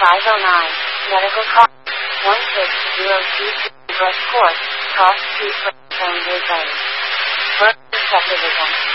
Medical cost 16023 Brush Court. Cost 2 for phone design. Burton Subdivision.